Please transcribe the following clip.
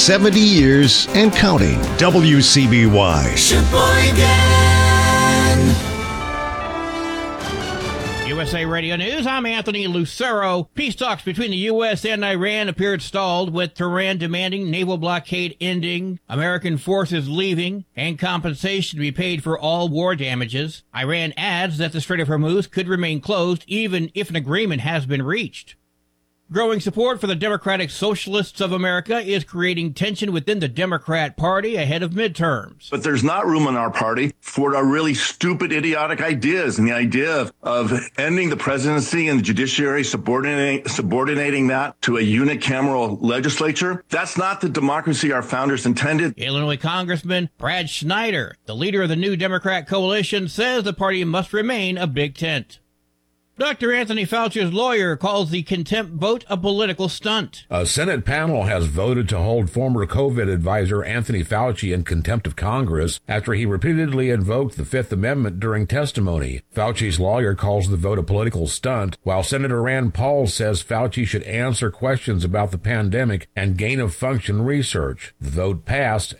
70 years and counting. WCBY. USA Radio News, I'm Anthony Lucero. Peace talks between the U.S. and Iran appeared stalled, with Tehran demanding naval blockade ending, American forces leaving, and compensation to be paid for all war damages. Iran adds that the Strait of Hormuz could remain closed even if an agreement has been reached. Growing support for the Democratic Socialists of America is creating tension within the Democrat Party ahead of midterms. But there's not room in our party for our really stupid, idiotic ideas. And the idea of ending the presidency and the judiciary, subordinating that to a unicameral legislature, that's not the democracy our founders intended. Illinois Congressman Brad Schneider, the leader of the new Democrat coalition, says the party must remain a big tent. Dr. Anthony Fauci's lawyer calls the contempt vote a political stunt. A Senate panel has voted to hold former COVID advisor Anthony Fauci in contempt of Congress after he repeatedly invoked the Fifth Amendment during testimony. Fauci's lawyer calls the vote a political stunt, while Senator Rand Paul says Fauci should answer questions about the pandemic and gain-of-function research. The vote passed